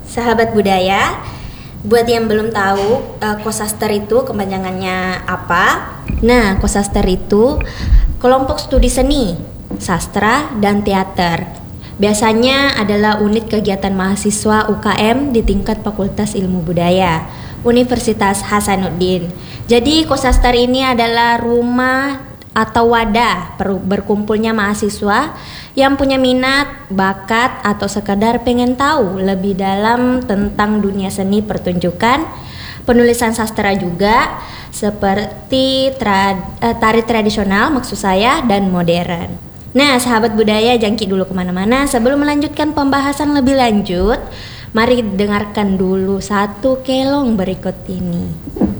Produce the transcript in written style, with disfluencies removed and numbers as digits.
Sahabat budaya, buat yang belum tahu Kosaster itu kepanjangannya apa? Nah, Kosaster itu kelompok studi seni, sastra, dan teater. Biasanya adalah unit kegiatan mahasiswa UKM di tingkat Fakultas Ilmu Budaya Universitas Hasanuddin. Jadi Kosaster ini adalah rumah atau wadah berkumpulnya mahasiswa yang punya minat, bakat, atau sekedar pengen tahu lebih dalam tentang dunia seni pertunjukan, penulisan sastra juga, seperti tari tradisional maksud saya, dan modern. Nah, sahabat budaya, jangkit dulu kemana-mana. Sebelum melanjutkan pembahasan lebih lanjut, mari dengarkan dulu satu kelong berikut ini.